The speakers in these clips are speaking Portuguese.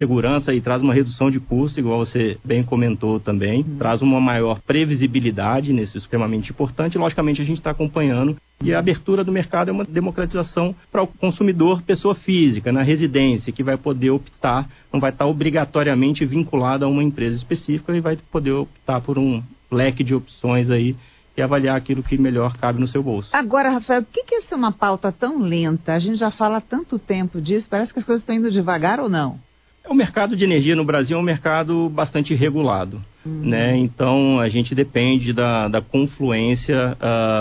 segurança e traz uma redução de custo, igual você bem comentou também, traz uma maior previsibilidade nesse extremamente importante. Logicamente, a gente está acompanhando e a abertura do mercado é uma democratização para o consumidor, pessoa física, na residência, que vai poder optar, não vai estar obrigatoriamente vinculado a uma empresa específica e vai poder optar por um leque de opções aí e avaliar aquilo que melhor cabe no seu bolso. Agora, Rafael, por que essa é uma pauta tão lenta? A gente já fala há tanto tempo disso, parece que as coisas estão indo devagar ou não? O mercado de energia no Brasil é um mercado bastante regulado, né? Então, a gente depende da confluência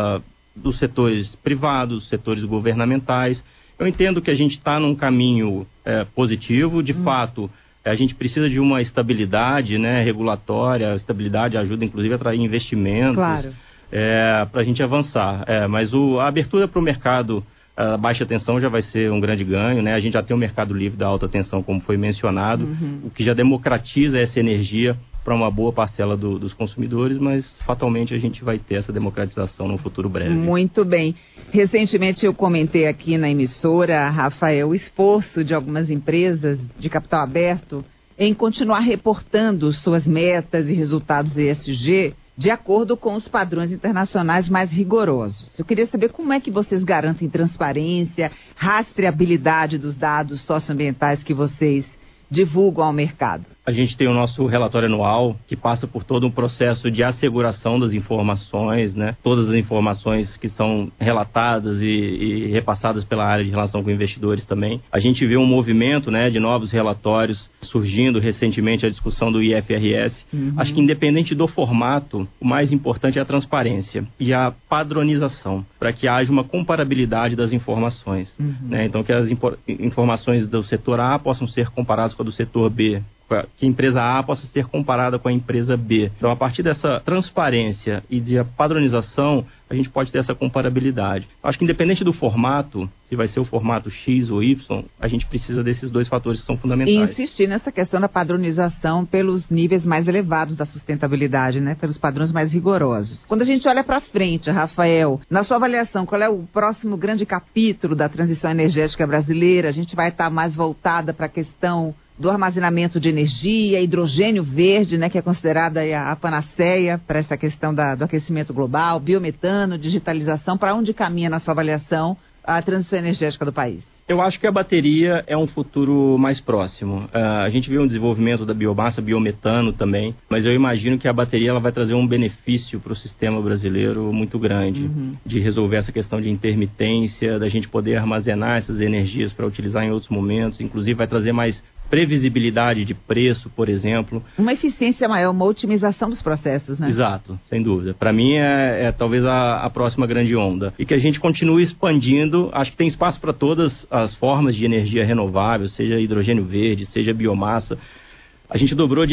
dos setores privados, dos setores governamentais. Eu entendo que a gente está num caminho positivo, de fato. A gente precisa de uma estabilidade, né, regulatória. A estabilidade ajuda, inclusive, a atrair investimentos. Claro. Para a gente avançar. Mas a abertura para o mercado baixa tensão já vai ser um grande ganho, né? A gente já tem o mercado livre da alta tensão, como foi mencionado, o que já democratiza essa energia para uma boa parcela dos consumidores, mas fatalmente a gente vai ter essa democratização no futuro breve. Muito bem. Recentemente eu comentei aqui na emissora, Rafael, o esforço de algumas empresas de capital aberto em continuar reportando suas metas e resultados ESG de acordo com os padrões internacionais mais rigorosos. Eu queria saber como é que vocês garantem transparência, rastreabilidade dos dados socioambientais que vocês divulgam ao mercado. A gente tem o nosso relatório anual, que passa por todo um processo de asseguração das informações, né? Todas as informações que são relatadas e repassadas pela área de relação com investidores também. A gente vê um movimento, né, de novos relatórios surgindo recentemente, a discussão do IFRS. Acho que independente do formato, o mais importante é a transparência e a padronização, para que haja uma comparabilidade das informações, né? Então, que as informações do setor A possam ser comparadas com a do setor B, que a empresa A possa ser comparada com a empresa B. Então, a partir dessa transparência e de padronização, a gente pode ter essa comparabilidade. Acho que independente do formato, se vai ser o formato X ou Y, a gente precisa desses dois fatores que são fundamentais. E insistir nessa questão da padronização pelos níveis mais elevados da sustentabilidade, né? Pelos padrões mais rigorosos. Quando a gente olha para frente, Rafael, na sua avaliação, qual é o próximo grande capítulo da transição energética brasileira? A gente vai estar mais voltada para a questão do armazenamento de energia, hidrogênio verde, né, que é considerada a panaceia para essa questão do aquecimento global, biometano, digitalização. Para onde caminha, na sua avaliação, a transição energética do país? Eu acho que a bateria é um futuro mais próximo. A gente vê um desenvolvimento da biomassa, biometano também, mas eu imagino que a bateria ela vai trazer um benefício para o sistema brasileiro muito grande, de resolver essa questão de intermitência, da gente poder armazenar essas energias para utilizar em outros momentos, inclusive vai trazer mais previsibilidade de preço, por exemplo. Uma eficiência maior, uma otimização dos processos, né? Exato, sem dúvida. Para mim é talvez a próxima grande onda. E que a gente continue expandindo. Acho que tem espaço para todas as formas de energia renovável, seja hidrogênio verde, seja biomassa. A gente dobrou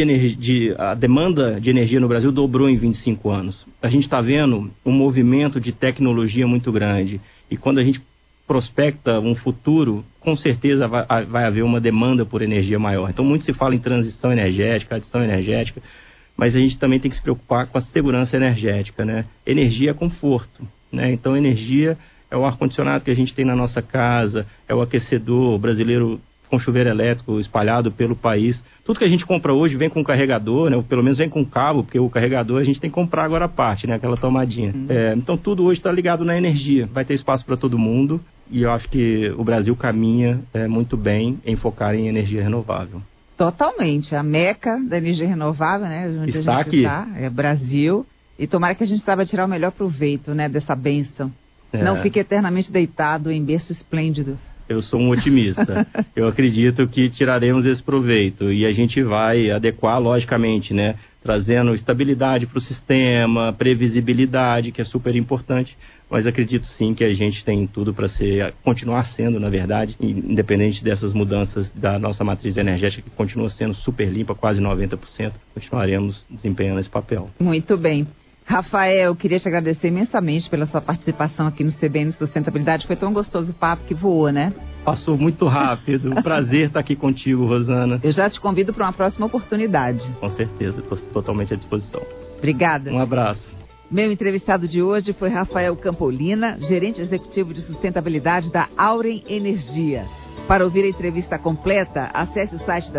a demanda de energia no Brasil dobrou em 25 anos. A gente está vendo um movimento de tecnologia muito grande. E quando a gente prospecta um futuro, com certeza vai haver uma demanda por energia maior. Então, muito se fala em transição energética, adição energética, mas a gente também tem que se preocupar com a segurança energética, né? Energia é conforto, né? Então, energia é o ar-condicionado que a gente tem na nossa casa, é o aquecedor brasileiro com chuveiro elétrico espalhado pelo país. Tudo que a gente compra hoje vem com carregador, né? Ou pelo menos vem com cabo, porque o carregador a gente tem que comprar agora à parte, né? Aquela tomadinha. Então, tudo hoje está ligado na energia. Vai ter espaço para todo mundo. E eu acho que o Brasil caminha muito bem em focar em energia renovável. Totalmente. A meca da energia renovável, né? Onde está a gente está, é Brasil. E tomara que a gente saiba tirar o melhor proveito, né, dessa bênção. Não fique eternamente deitado em berço esplêndido. Eu sou um otimista. Eu acredito que tiraremos esse proveito. E a gente vai adequar, logicamente, né? Trazendo estabilidade para o sistema, previsibilidade, que é super importante. Mas acredito sim que a gente tem tudo para continuar sendo, na verdade, independente dessas mudanças da nossa matriz energética, que continua sendo super limpa, quase 90%, continuaremos desempenhando esse papel. Muito bem. Rafael, queria te agradecer imensamente pela sua participação aqui no CBN Sustentabilidade. Foi tão gostoso o papo que voou, né? Passou muito rápido. Um prazer estar aqui contigo, Rosana. Eu já te convido para uma próxima oportunidade. Com certeza, estou totalmente à disposição. Obrigada. Um abraço. Meu entrevistado de hoje foi Rafael Campolina, gerente executivo de sustentabilidade da Auren Energia. Para ouvir a entrevista completa, acesse o site da